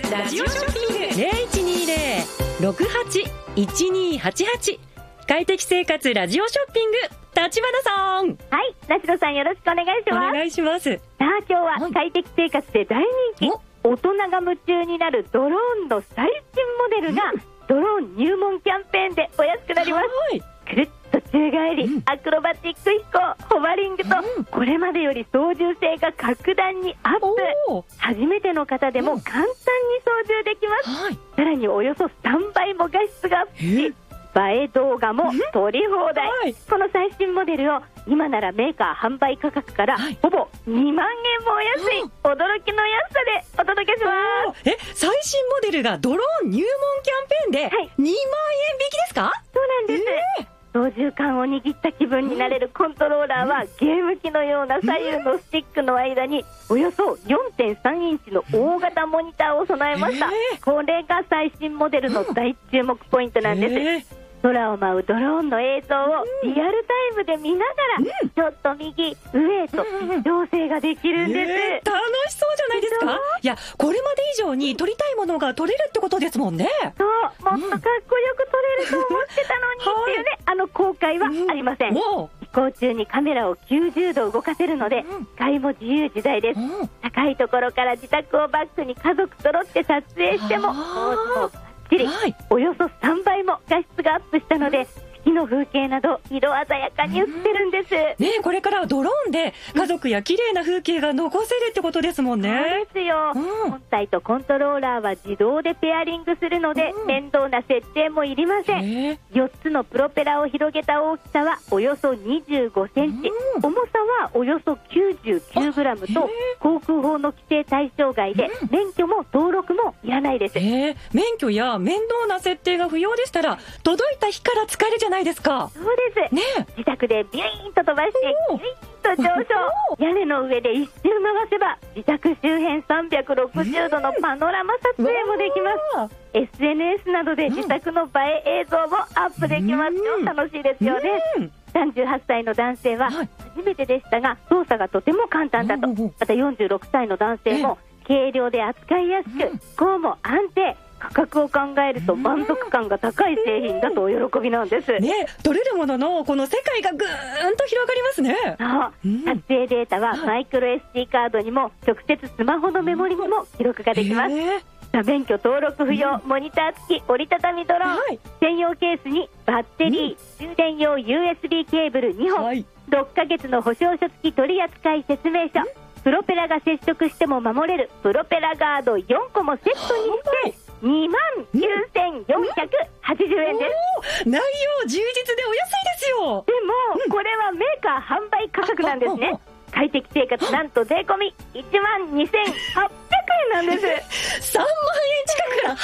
ラジオショッピング 0120-68-1288 快適生活ラジオショッピング、立花さん。 はい、梨野さんよろしくお願いします。 お願いします。 さあ今日は快適生活で大人気、大人が夢中になるドローンの最新モデルが、ドローン入門キャンペーンでお安くなります。くるっと宙返り、アクロバティック飛行、ホバリングと、これまでより操縦性が格段にアップ。初めての方でも簡単に操縦できます。さらにおよそ3倍も画質がアップし、映え動画も撮り放題。この最新モデルを今ならメーカー販売価格からほぼ2万円もお安い、驚きの安さでお届けします。 最新モデルがドローン入門キャンペーンで2万円引きですか？ そうなんです。操縦桿を握った気分になれるコントローラーは、ゲーム機のような左右のスティックの間におよそ 4.3 インチの大型モニターを備えました。これが最新モデルの大注目ポイントなんです。空を舞うドローンの映像をリアルタイムで見ながら、ちょっと右上へと調整ができるんです。 楽しそうじゃないですか。いや、これまで以上に撮りたいものが撮れるってことですもんね。 そう、もっとかっこよく撮れると思ってたのにっていうね、後悔はありません。飛行中にカメラを90度動かせるので、視界も自由自在です。高いところから自宅をバックに家族揃って撮影してもおよそ3倍も画質がアップしたので、月の風景など色鮮やかに映ってるんです。 これからはドローンで家族や綺麗な風景が残せるってことですもんね。 そうですよ。本体とコントローラーは自動でペアリングするので、面倒な設定もいりません。4つのプロペラを広げた大きさはおよそ25センチ、重さはおよそ99グラムと航空法の規制対象外で、免許も登録もいらないです。 免許や面倒な設定が不要でしたら、届いた日から使えるじゃないですか。 そうです。自宅でビューンと飛ばしてビューンと上昇、屋根の上で一周回せば自宅周辺360度のパノラマ撮影もできます。SNS などで自宅の映え映像もアップできますよ。楽しいですよね。38歳の男性は初めてでしたが、操作がとても簡単だと。また46歳の男性も軽量で扱いやすく、飛行も安定、価格を考えると満足感が高い製品だとお喜びなんです。 取れるもののこの世界がぐーんと広がりますね。 撮影データはマイクロ SD カードにも直接スマホのメモリにも記録ができます。免許登録不要、モニター付き折りたたみドローン、専用ケースにバッテリー、充電用 USB ケーブル2本、6ヶ月の保証書付き取扱説明書、プロペラが接触しても守れるプロペラガード4個もセットにして29,480円です。 内容充実でお安いですよ。 でも、これはメーカー販売価格なんですね。快適生活なんと税込み 12,800 円なんです。 3万円近くから